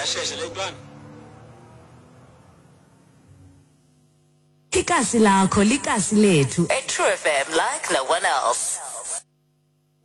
Yashesha le ntwana. Ikasi lakho likasi lethu. A True FM like no one else.